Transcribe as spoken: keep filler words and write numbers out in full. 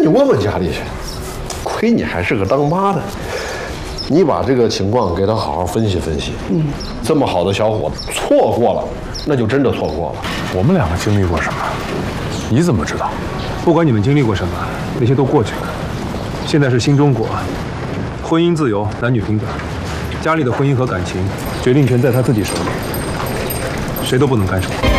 你问问家里去。亏你还是个当妈的，你把这个情况给他好好分析分析。嗯，这么好的小伙子错过了，那就真的错过了。 我们两个经历过什么？你怎么知道？不管你们经历过什么，那些都过去了。现在是新中国，婚姻自由，男女平等。家里的婚姻和感情，决定权在他自己手里，谁都不能干涉。